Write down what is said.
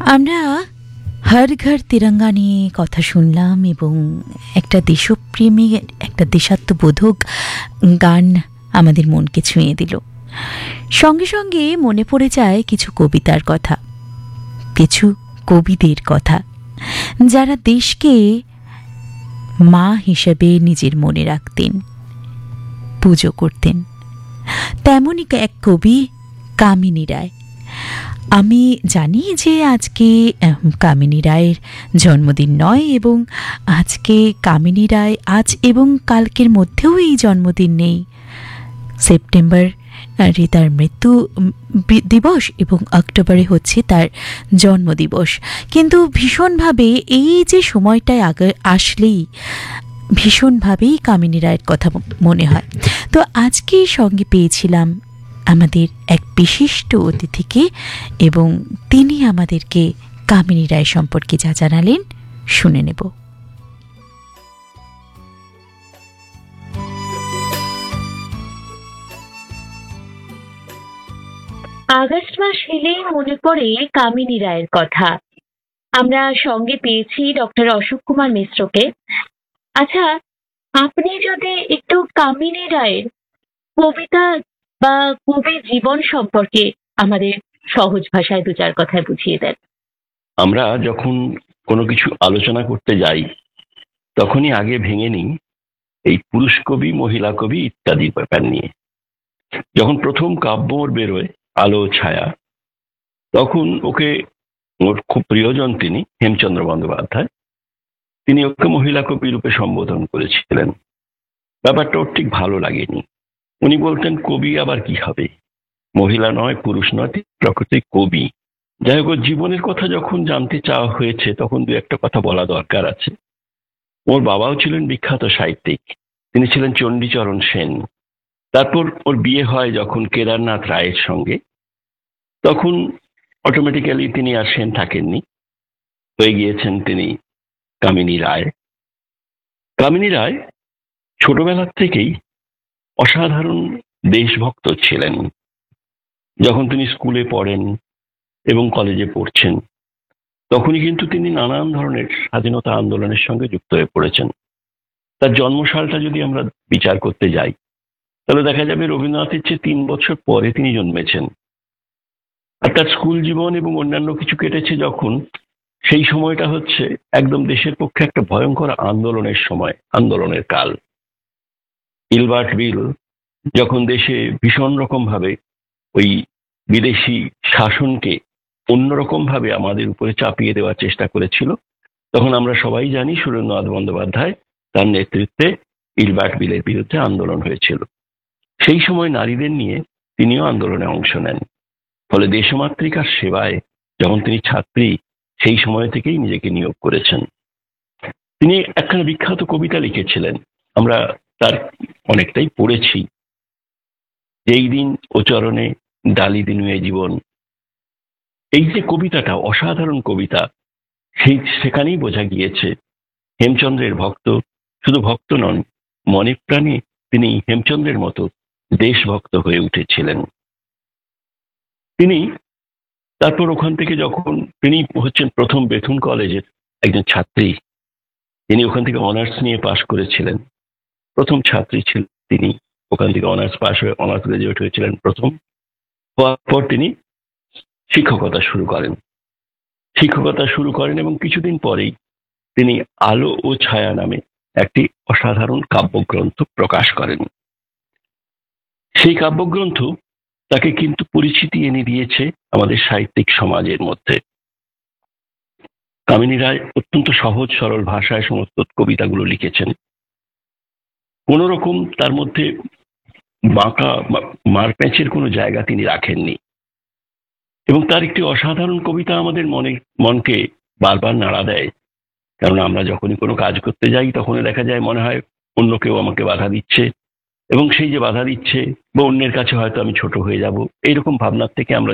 আমরা হর ঘর তিরঙ্গা নিয়ে কথা শুনলাম এবং একটা দেশপ্রেমী, একটা দেশাত্মবোধক গান আমাদের মনকে ছুঁয়ে দিল। সঙ্গে সঙ্গে মনে পড়ে যায় কিছু কবিতার কথা, কিছু কবিদের কথা, যারা দেশকে মা হিসেবে নিজের মনে রাখতেন, পুজো করতেন। তেমনই এক কবি কামিনী রায়। আমি জানি যে আজকে কামিনী রায়ের জন্মদিন নয়, এবং আজকে কামিনী রায় আজ এবং কালকের মধ্যেও এই জন্মদিন নেই। সেপ্টেম্বরে তার মৃত্যু দিবস এবং অক্টোবরে হচ্ছে তার জন্মদিবস। কিন্তু ভীষণভাবে এই যে সময়টায় আগে আসলেই ভীষণভাবেই কামিনী রায়ের কথা মনে হয়। তো আজকে সঙ্গে পেয়েছিলাম আমাদের এক বিশিষ্ট অতিথিকে, এবং তিনি আমাদেরকে কামিনী রায় সম্পর্কে যা জানালেন শুনে নেব। আগস্ট মাস এলেই মনে পড়ে কামিনী রায়ের কথা। আমরা সঙ্গে পেয়েছি ডক্টর অশোক কুমার মিশ্রকে। আচ্ছা, আপনি যদি একটু কামিনী রায়ের কবিতা বা কবি জীবন সম্পর্কে আমাদের সহজ ভাষায় দু চার কথায় বুঝিয়ে দেন। আমরা যখন কোনো কিছু আলোচনা করতে যাই তখনই আগে ভেঙে নিই এই পুরুষ কবি, মহিলা কবি ইত্যাদি ব্যাপার নিয়ে। যখন প্রথম কাব্য ওর বেরোয় আলো ছায়া, তখন ওকে, ওর খুব প্রিয়জন তিনি হেমচন্দ্র বন্দ্যোপাধ্যায়, তিনি ওকে মহিলা কবি রূপে সম্বোধন করেছিলেন। ব্যাপারটা ওর ঠিক ভালো লাগেনি। উনি বলতেন কবি আবার কি হবে, মহিলা নয় পুরুষ নয়, প্রকৃতি কবি। যাই হোক, জীবনের কথা যখন জানতে চাওয়া হয়েছে তখন দু একটা কথা বলা দরকার আছে। ওর বাবাও ছিলেন বিখ্যাত সাহিত্যিক, তিনি ছিলেন চণ্ডীচরণ সেন। তারপর ওর বিয়ে হয় যখন কেদারনাথ রায়ের সঙ্গে, তখন অটোমেটিক্যালি তিনি আর সেন থাকেননি, হয়ে গিয়েছেন তিনি কামিনী রায়। কামিনী রায় ছোটবেলার থেকেই অসাধারণ দেশভক্ত ছিলেন। যখন তিনি স্কুলে পড়েন এবং কলেজে পড়ছেন তখনই কিন্তু তিনি নানান ধরনের স্বাধীনতা আন্দোলনের সঙ্গে যুক্ত হয়ে পড়েছেন। তার জন্মসালটা যদি আমরা বিচার করতে যাই তাহলে দেখা যাবে রবীন্দ্রনাথের চেয়ে 3 বছর পরে তিনি জন্মেছেন। আর তার স্কুল জীবন এবং অন্যান্য কিছু কেটেছে যখন, সেই সময়টা হচ্ছে একদম দেশের পক্ষে একটা ভয়ঙ্কর আন্দোলনের সময়, আন্দোলনের কাল। ইলবার্ট বিল যখন দেশে ভীষণ রকম ভাবে ওই বিদেশি শাসনকে অন্যরকম ভাবে আমাদের উপরে চাপিয়ে দেওয়ার চেষ্টা করেছিল, তখন আমরা সবাই জানি সুরেন্দ্রনাথ বন্দ্যোপাধ্যায় তার নেতৃত্বে ইলবার্ট বিলের বিরুদ্ধে আন্দোলন হয়েছিল। সেই সময় নারীদের নিয়ে তিনিও আন্দোলনে অংশ নেন। ফলে দেশমাতৃকার সেবায় যখন তিনি ছাত্রী, সেই সময় থেকেই নিজেকে নিয়োগ করেছেন। তিনি একখানা বিখ্যাত কবিতা লিখেছিলেন, আমরা তার অনেকটাই পড়েছি। যেই দিন ও চরণে ডালি দিনুয়ে জীবন, এই যে কবিতাটা অসাধারণ কবিতা, সেখানেই বোঝা গিয়েছে হেমচন্দ্রের ভক্ত, শুধু ভক্ত নন, মনে প্রাণে তিনি হেমচন্দ্রের মতো দেশভক্ত হয়ে উঠেছিলেন। তিনি তারপর ওখান থেকে যখন তিনি হচ্ছেন প্রথম বেথুন কলেজের একজন ছাত্রী, তিনি ওখান থেকে অনার্স নিয়ে পাশ করেছিলেন, প্রথম ছাত্রী ছিলেন তিনি। ওখান থেকে অনার্স পাশ হয়ে অনার্স গ্রাজুয়েট হয়েছিলেন প্রথম। পর তিনি শিক্ষকতা শুরু করেন এবং কিছুদিন পরেই তিনি আলো ও ছায়া নামে একটি অসাধারণ কাব্যগ্রন্থ প্রকাশ করেন। সেই কাব্যগ্রন্থ তাকে কিন্তু পরিচিতি এনে দিয়েছে আমাদের সাহিত্যিক সমাজের মধ্যে। কামিনী রায় অত্যন্ত সহজ সরল ভাষায় সমস্ত কবিতাগুলো লিখেছেন। কোন রকম তার মধ্যে বাঁকা মারপ্যাঁচের কোনো জায়গা তিনি রাখেননি, এবং তার একটি অসাধারণ কবিতা আমাদের মনকে বারবার নাড়া দেয়। কারণ আমরা যখনই কোনো কাজ করতে যাই তখনই দেখা যায় মনে হয় অন্য কেউ আমাকে বাধা দিচ্ছে, এবং সেই যে বাধা দিচ্ছে বা অন্যের কাছে হয়তো আমি ছোট হয়ে যাব, এইরকম ভাবনার থেকে আমরা